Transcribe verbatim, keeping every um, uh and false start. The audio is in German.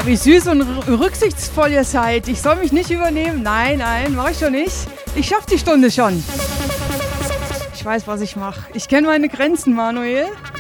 wie süß und r- rücksichtsvoll ihr seid. Ich soll mich nicht übernehmen. Nein, nein, mach ich schon nicht. Ich schaff die Stunde schon. Ich weiß, was ich mache. Ich kenne meine Grenzen, Manuel.